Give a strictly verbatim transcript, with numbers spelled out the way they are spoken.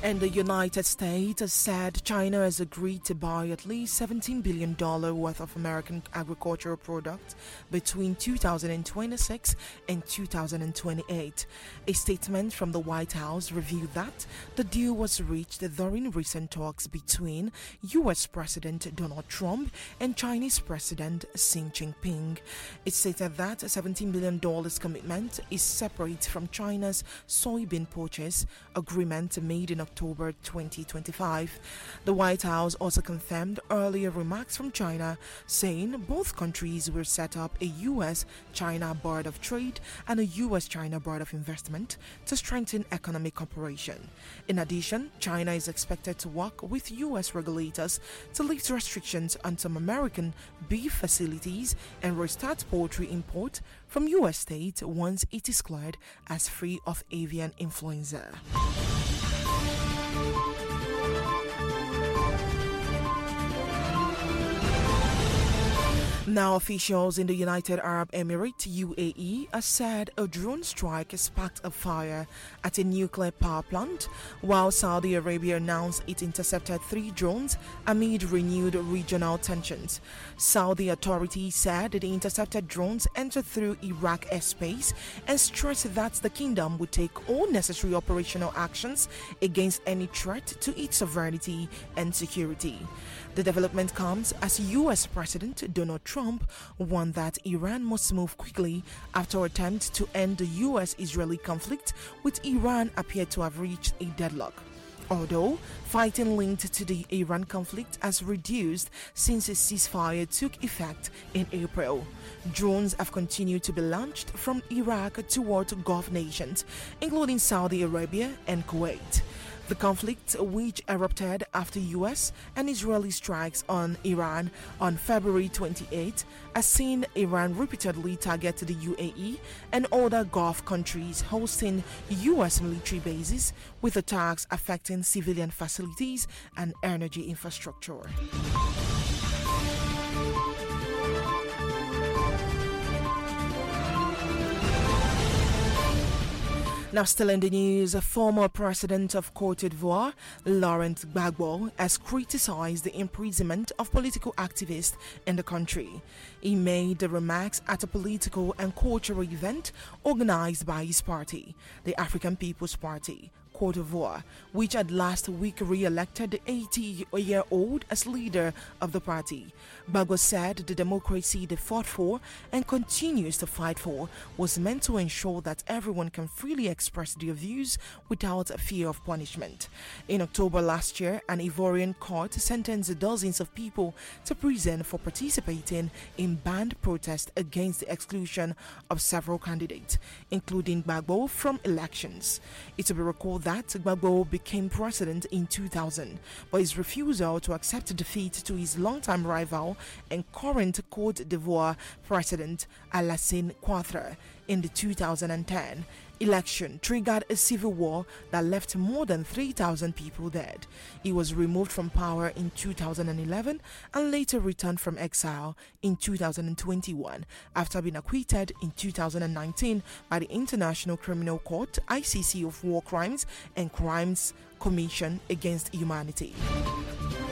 And the United States has said China has agreed to buy at least seventeen billion dollars worth of American agricultural products between two thousand twenty-six and two thousand twenty-eight. A statement from the White House revealed that the deal was reached during recent talks between U S President Donald Trump and Chinese President Xi Jinping. It stated that a seventeen billion dollars commitment is separate from China's soybean purchase agreement made in October twenty twenty-five. The White House also confirmed earlier remarks from China, saying both countries will set up a U S China Board of Trade and a U S China Board of Investment to strengthen economic cooperation. In addition, China is expected to work with U S regulators to lift restrictions on some American beef facilities and restart poultry import from U S states once it is declared as free of avian influenza. Now, officials in the United Arab Emirates (U A E) have said a drone strike sparked a fire at a nuclear power plant, while Saudi Arabia announced it intercepted three drones amid renewed regional tensions. Saudi authorities said the intercepted drones entered through Iraq airspace and stressed that the kingdom would take all necessary operational actions against any threat to its sovereignty and security. The development comes as U S President Donald Trump warned that Iran must move quickly after attempts to end the U S-Israeli conflict with Iran appear to have reached a deadlock. Although fighting linked to the Iran conflict has reduced since a ceasefire took effect in April, drones have continued to be launched from Iraq toward Gulf nations, including Saudi Arabia and Kuwait. The conflict, which erupted after U S and Israeli strikes on Iran on February twenty-eighth, has seen Iran repeatedly target the U A E and other Gulf countries hosting U S military bases, with attacks affecting civilian facilities and energy infrastructure. Now, still in the news, a former president of Cote d'Ivoire, Laurent Gbagbo, has criticized the imprisonment of political activists in the country. He made the remarks at a political and cultural event organized by his party, the African People's Party, Cote d'Ivoire, which had last week re-elected the eighty-year-old as leader of the party. Gbagbo said the democracy they fought for and continues to fight for was meant to ensure that everyone can freely express their views without fear of punishment. In October last year, an Ivorian court sentenced dozens of people to prison for participating in banned protests against the exclusion of several candidates, including Gbagbo, from elections. It will be recalled that Gbagbo became president in two thousand, but his refusal to accept defeat to his longtime rival and current Cote d'Ivoire president Alassane Ouattara in the two thousand ten election triggered a civil war that left more than three thousand people dead. He was removed from power in two thousand eleven and later returned from exile in two thousand twenty-one after being acquitted in two thousand nineteen by the International Criminal Court (I C C) of war crimes and crimes commission against humanity.